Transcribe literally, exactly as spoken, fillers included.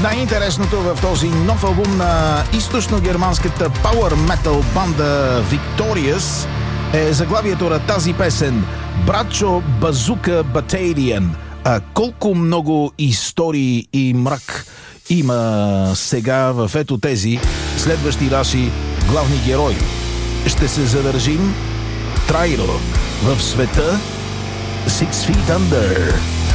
Най-интересното в този нов албум на източно-германската пауър метал банда Victorious е заглавието на тази песен Брачо Базука Баталиан. А колко много истории и мрак има сега в ето тези следващи наши главни герои. Ще се задържим трайно в света Six Feet Under.